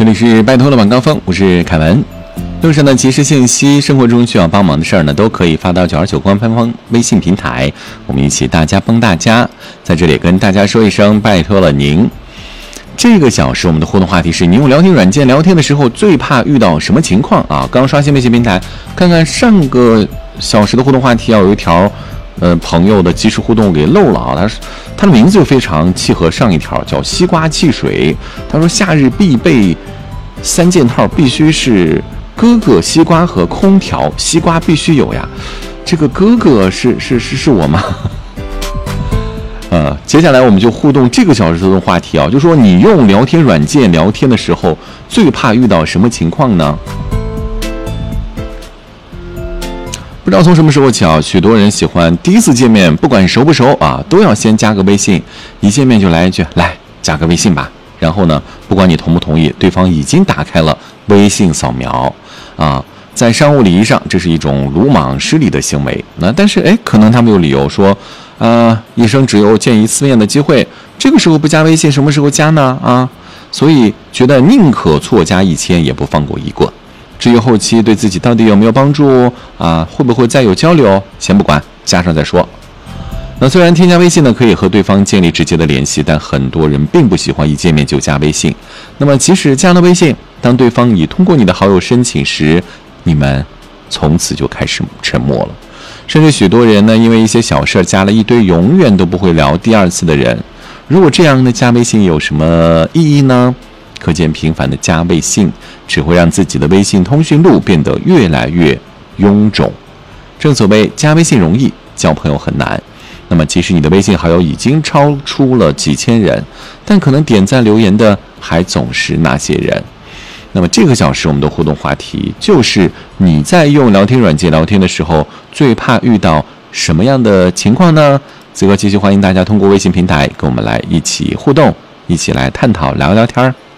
这里是拜托了晚高峰，我是凯文。路上的即时信息，生活中需要帮忙的事儿呢，都可以发到929官方微信平台，我们一起大家帮大家。在这里跟大家说一声拜托了您。这个小时我们的互动话题是：你用聊天软件聊天的时候最怕遇到什么情况啊？刚刷新微信平台，看看上个小时的互动话题，有一条朋友的即时互动给漏了啊，他的名字就非常契合上一条，叫西瓜汽水。他说夏日必备3件套，必须是哥哥、西瓜和空调。西瓜必须有呀，这个哥哥是我吗？接下来我们就互动这个小时的话题啊，就说你用聊天软件聊天的时候最怕遇到什么情况呢？不知道从什么时候起啊，许多人喜欢第一次见面，不管熟不熟啊，都要先加个微信，一见面就来一句来加个微信吧。然后呢，不管你同不同意，对方已经打开了微信扫描啊。在商务礼仪上，这是一种鲁莽失礼的行为。但是可能他们有理由说，一生只有见一次面的机会，这个时候不加微信，什么时候加呢？啊，所以觉得宁可错加1000，也不放过一个。至于后期对自己到底有没有帮助啊，会不会再有交流，先不管，加上再说。那虽然添加微信呢可以和对方建立直接的联系，但很多人并不喜欢一见面就加微信。那么即使加了微信，当对方已通过你的好友申请时，你们从此就开始沉默了。甚至许多人呢，因为一些小事加了一堆永远都不会聊第二次的人。如果这样的加微信有什么意义呢？可见频繁的加微信只会让自己的微信通讯录变得越来越臃肿。正所谓加微信容易，交朋友很难。那么即使你的微信好友已经超出了几千人，但可能点赞留言的还总是那些人。那么这个小时我们的互动话题就是你在用聊天软件聊天的时候最怕遇到什么样的情况呢？此刻继续欢迎大家通过微信平台跟我们来一起互动，一起来探讨聊聊天。